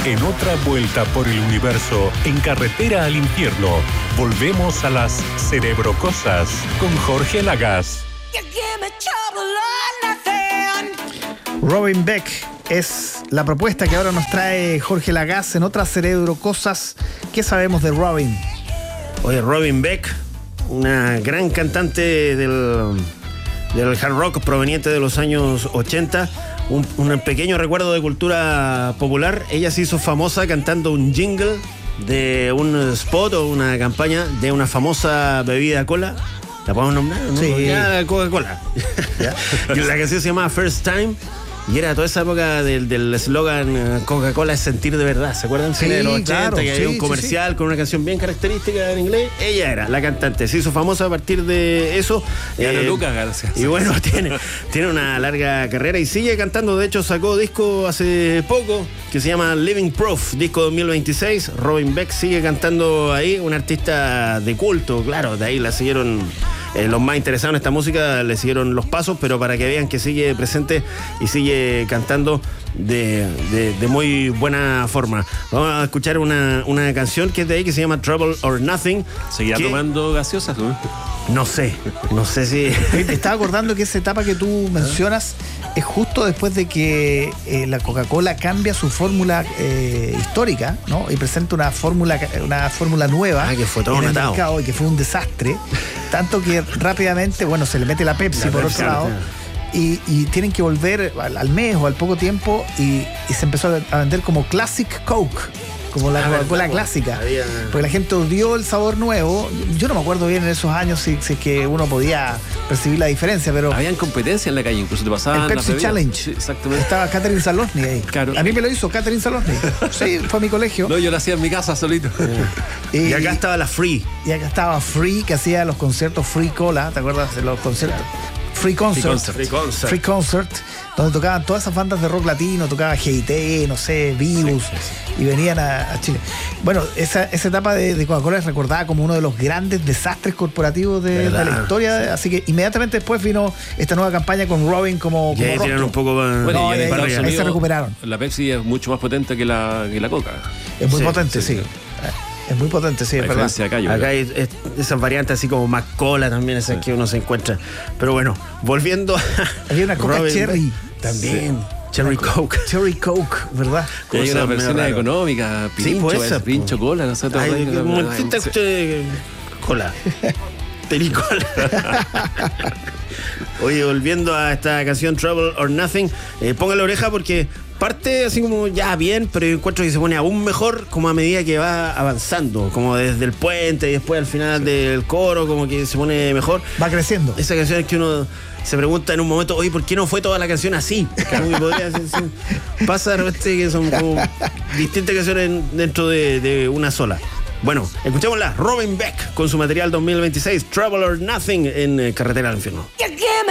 En otra vuelta por el universo, en carretera al infierno, volvemos a las Cerebrocosas con Jorge Lagas. Robin Beck es la propuesta que ahora nos trae Jorge Lagas en otras Cerebrocosas. ¿Qué sabemos de Robin? Oye, Robin Beck, una gran cantante del hard rock proveniente de los años 80. Un pequeño recuerdo de cultura popular. Ella se hizo famosa cantando un jingle de un spot o una campaña de una famosa bebida cola. ¿La podemos nombrar? ¿No? Sí. Coca-Cola. Y la canción se llamaba First Time. Y era toda esa época del eslogan Coca-Cola es sentir de verdad. ¿Se acuerdan? Sí, de los 80, claro, que había sí, un comercial con una canción bien característica en inglés. Ella era la cantante. Se hizo famosa a partir de eso. Lucas, gracias. Y bueno, tiene una larga carrera y sigue cantando. De hecho, sacó disco hace poco que se llama Living Proof, disco 2026. Robin Beck sigue cantando ahí, un artista de culto. Claro, de ahí la siguieron. Los más interesados en esta música le siguieron los pasos, pero para que vean que sigue presente y sigue cantando de muy buena forma. Vamos a escuchar una canción que es de ahí, que se llama Trouble or Nothing. ¿Seguirá tomando gaseosas, no? No sé si... Me estaba acordando que esa etapa que tú mencionas es justo después de que la Coca-Cola cambia su fórmula histórica, ¿no? Y presenta una fórmula nueva que fue todo en el natado. mercado y que fue un desastre. Tanto que rápidamente, bueno, se le mete la Pepsi por otro lado. Y tienen que volver al mes o al poco tiempo y se empezó a vender como Classic Coke, como la Coca-Cola clásica. Porque la gente odió el sabor nuevo. Yo no me acuerdo bien en esos años si es que uno podía percibir la diferencia, pero... Habían competencia en la calle, incluso te pasaban el Pepsi Challenge. Sí, exactamente. Estaba Catherine Salosny ahí. Claro. A mí me lo hizo Catherine Salosny. Sí, fue a mi colegio. No, yo lo hacía en mi casa solito. Y acá estaba la Free. Y acá estaba Free, que hacía los conciertos Free Cola. ¿Te acuerdas de los conciertos? Free Concert, donde tocaban todas esas bandas de rock latino, tocaba GIT, no sé, Virus, y venían a Chile. Bueno, esa etapa de Coca-Cola es recordada como uno de los grandes desastres corporativos de la historia, así que inmediatamente después vino esta nueva campaña con Robin como Y ahí tiraron un poco Bueno, ahí se recuperaron. La Pepsi es mucho más potente que la Coca. Es muy potente, sí. Es muy potente, sí, es verdad. Acá hay esas variantes así como Mac-Cola también, esas que uno se encuentra. Pero bueno, volviendo a... Había una Coca Robin Cherry. También. Cherry Coke. Cherry Coke, ¿verdad? Y hay una versión económica, Pirincho, pues esa, Pirincho Cola, nosotros. Cola. Pericola. Oye, volviendo a esta canción Trouble or Nothing, pongan la oreja porque parte así como ya bien, pero yo encuentro que se pone aún mejor como a medida que va avanzando, como desde el puente y después al final del coro, como que se pone mejor. Va creciendo. Esa canción es que uno se pregunta en un momento, oye, ¿por qué no fue toda la canción así? Como que podría ser, pasa de repente que son como distintas canciones dentro de una sola. Bueno, escuchémosla, Robin Beck con su material 2026, Trouble or Nothing, en Carretera al Infierno.